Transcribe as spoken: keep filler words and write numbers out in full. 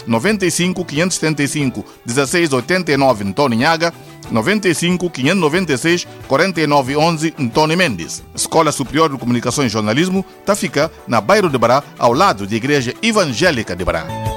noventa e cinco, quinhentos e setenta e cinco, dezesseis oitenta e nove Antônio Nhaga, noventa e cinco, quinhentos e noventa e seis, quarenta e nove onze Antônio Mendes. Escola Superior de Comunicação e Jornalismo está fica na bairro de Bará, ao lado da Igreja Evangélica de Bará.